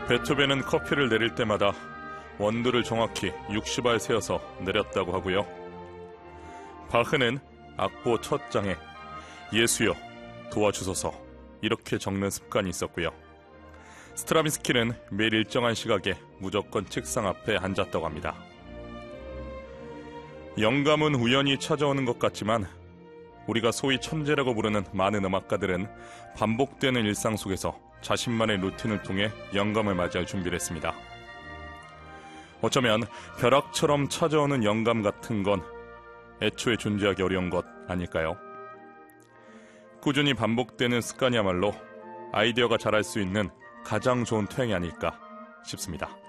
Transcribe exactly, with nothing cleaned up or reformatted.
베토벤은 커피를 내릴 때마다 원두를 정확히 육십 알 세어서 내렸다고 하고요. 바흐는 악보 첫 장에 예수여 도와주소서 이렇게 적는 습관이 있었고요. 스트라빈스키는 매일 일정한 시각에 무조건 책상 앞에 앉았다고 합니다. 영감은 우연히 찾아오는 것 같지만 우리가 소위 천재라고 부르는 많은 음악가들은 반복되는 일상 속에서 자신만의 루틴을 통해 영감을 맞이할 준비를 했습니다. 어쩌면 벼락처럼 찾아오는 영감 같은 건 애초에 존재하기 어려운 것 아닐까요? 꾸준히 반복되는 습관이야말로 아이디어가 자랄 수 있는 가장 좋은 토양이 아닐까 싶습니다.